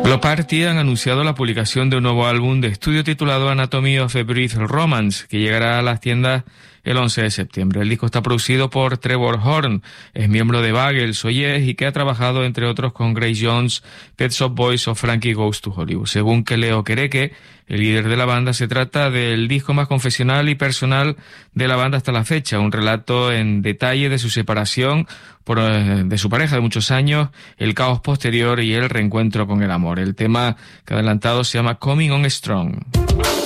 Bloc Party han anunciado la publicación de un nuevo álbum de estudio titulado Anatomy of a Brief Romance, que llegará a las tiendas el 11 de septiembre. El disco está producido por Trevor Horn, es miembro de Buggles, Oyes y que ha trabajado entre otros con Grace Jones, Pet Shop Boys o Frankie Goes to Hollywood. Según Keleo Kereke, el líder de la banda, se trata del disco más confesional y personal de la banda hasta la fecha, un relato en detalle de su separación de su pareja de muchos años, el caos posterior y el reencuentro con el amor. El tema que ha adelantado se llama Coming on Strong.